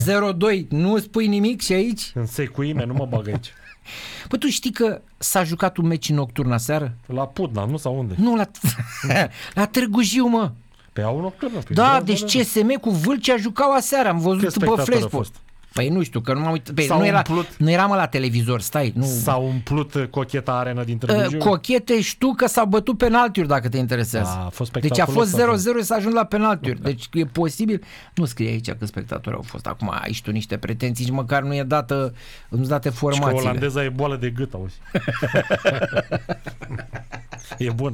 02, nu spui nimic și aici? În secuime, nu mă bag aici. Păi tu știi că s-a jucat un meci nocturn aseară? La Putna, nu sau unde? Nu, la Târgu Jiu, mă. Pe au nocturnă. Da, deci CSM cu Vâlcea jucau aseară, am văzut pe Facebook. Păi nu știu, că nu m-am uitat. Nu eram la televizor, stai. Nu. S-a umplut Cocheta Arena din Târgu Jiu? Cochete, știu că s-au bătut penaltiuri, dacă te interesează. A fost deci a fost 0-0 s-a ajuns la penaltiuri. Deci e posibil. Nu scrie aici că spectatorii au fost. Acum ai tu niște pretenții și măcar nu e dată, nu-ți date formațiile. Și că olandeza e boală de gât, auzi. E bună.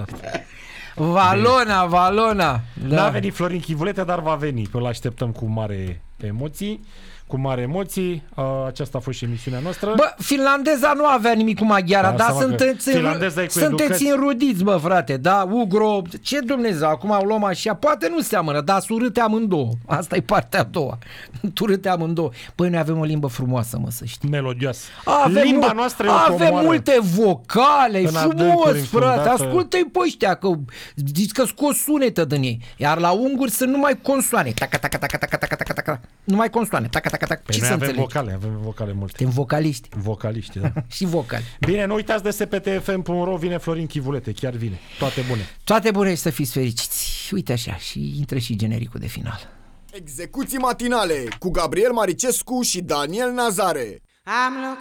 Valona. Da. N-a venit Florin Chivulete, dar va veni. Îl așteptăm cu mare emoții. Aceasta a fost și emisiunea noastră. Bă, finlandeza nu avea nimic cu maghiara, dar sunteți înrudiți, bă, frate. Da, Ugro, ce Dumnezeu, acum au luat așa, poate nu seamănă, dar sunt urâte amândouă. Asta e partea a doua. Urâte amândouă. Păi noi avem o limbă frumoasă, mă, să știi. Melodioasă. Limba noastră e o avem multe vocale, e frumos, frate. Ascultă-i pe ăștia, că zici că scos sunete din ei. Iar la unguri sunt numai consoane. Numai consoane. Păi noi avem vocale multe. Suntem vocaliști. Vocaliști, da. Și vocali. Bine, nu uitați de sptfm.ro, vine Florin Chivulete, chiar vine. Toate bune. Toate bune și să fiți fericiți. Uite așa, și intră și genericul de final. Execuții matinale cu Gabriel Maricescu și Daniel Nazare.